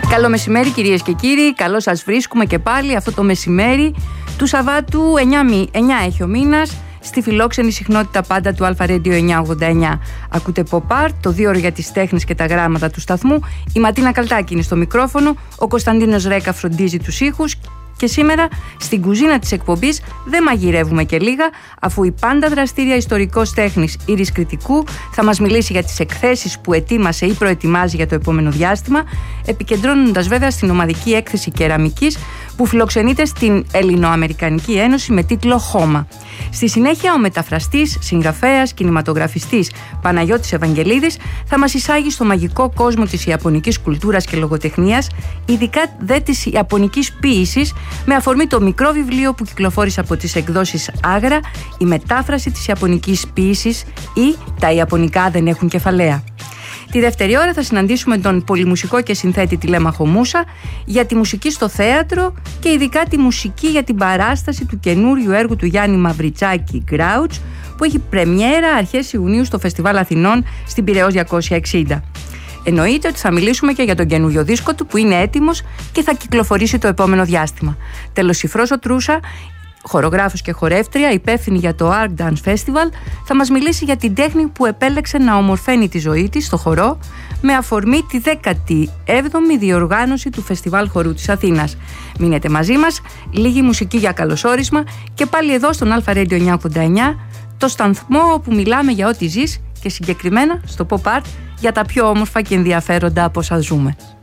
Καλό μεσημέρι κυρίες και κύριοι, καλώς σας βρίσκουμε και πάλι αυτό το μεσημέρι του Σαββάτου. 9 έχει ο μήνας, στη φιλόξενη συχνότητα πάντα του Αλφα Radio 989. Ακούτε Pop Art, το 2ωρο για τις τέχνες και τα γράμματα του σταθμού. Η Ματίνα Καλτάκη είναι στο μικρόφωνο, ο Κωνσταντίνος Ρέκα φροντίζει τους ήχους. Και σήμερα στην κουζίνα της εκπομπής δεν μαγειρεύουμε και λίγα, αφού η πάντα δραστήρια ιστορικός τέχνης Ήρης Κρητικού θα μας μιλήσει για τις εκθέσεις που ετοίμασε ή προετοιμάζει για το επόμενο διάστημα, επικεντρώνοντας βέβαια στην ομαδική έκθεση κεραμικής που φιλοξενείται στην Ελληνοαμερικανική Ένωση με τίτλο Χώμα. Στη συνέχεια ο μεταφραστής, συγγραφέας, κινηματογραφιστής Παναγιώτης Ευαγγελίδης θα μας εισάγει στο μαγικό κόσμο της ιαπωνικής κουλτούρας και λογοτεχνίας, ειδικά δε της ιαπωνικής ποίησης, με αφορμή το μικρό βιβλίο που κυκλοφόρησε από τις εκδόσεις Άγρα, η μετάφραση της ιαπωνικής ποίησης ή «Τα Ιαπωνικά δεν έχουν κεφαλαία». Τη δεύτερη ώρα θα συναντήσουμε τον πολυμουσικό και συνθέτη Τηλέμαχο Μούσα για τη μουσική στο θέατρο και ειδικά τη μουσική για την παράσταση του καινούριου έργου του Γιάννη Μαυριτσάκη Γκράουτς, που έχει πρεμιέρα αρχές Ιουνίου στο Φεστιβάλ Αθηνών στην Πειραιώς 260. Εννοείται ότι θα μιλήσουμε και για τον καινούριο δίσκο του που είναι έτοιμος και θα κυκλοφορήσει το επόμενο διάστημα. Τέλος, η Φρόσο Τρούσα, χορογράφος και χορεύτρια, υπεύθυνη για το Art Dance Festival, θα μας μιλήσει για την τέχνη που επέλεξε να ομορφαίνει τη ζωή της στο χορό με αφορμή τη 17η διοργάνωση του Φεστιβάλ Χορού της Αθήνας. Μείνετε μαζί μας, λίγη μουσική για καλωσόρισμα και πάλι εδώ στον Αλφα Radio 989, το σταθμό όπου μιλάμε για ό,τι ζεις και συγκεκριμένα στο Pop Art για τα πιο όμορφα και ενδιαφέροντα από όσα ζούμε.